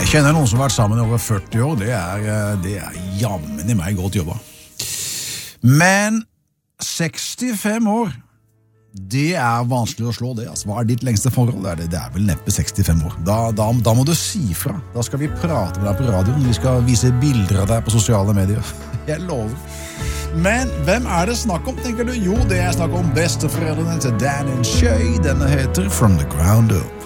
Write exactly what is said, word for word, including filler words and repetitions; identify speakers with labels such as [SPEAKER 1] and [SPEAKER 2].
[SPEAKER 1] Jeg kjenner noen som har vært sammen i over førti år, det er, det er jammen i meg godt jobba. Men sekstifem år, det er vanskelig å slå det. Altså, hva er ditt lengste forhold? Det er, det, det er vel neppe sekstifem år. Da, da, da må du si fra. Da skal vi prate med deg på radioen. Vi skal vise bilder av deg på sosiale medier. Jeg lover. Men hvem er det snakk om, tenker du? Jo, det er snakk om besteforeldrene til Dan and Shay. Denne heter From the Ground Up.